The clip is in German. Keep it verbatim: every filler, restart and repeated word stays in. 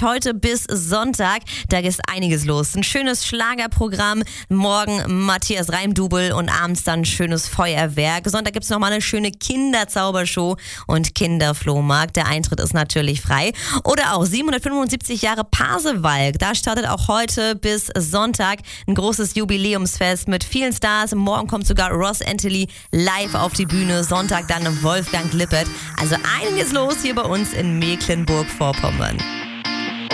nämlich heute bis Sonntag. Da ist einiges los. Ein schönes Schlagerprogramm. Morgen Matthias Reim-Double und abends dann ein schönes Feuerwerk. Sonntag gibt es nochmal eine schöne Kinderzaubershow und Kinderflohmarkt. Der Eintritt ist natürlich frei. Oder auch siebenhundertfünfundsiebzig Jahre Pasewalk. Da startet auch heute bis Sonntag ein großes Jubiläumsfest mit vielen Stars. Morgen kommt sogar Ross Anthony live auf die Bühne. Sonntag dann Wolfgang Lippert. Also einiges los hier bei uns in Mecklenburg-Vorpommern.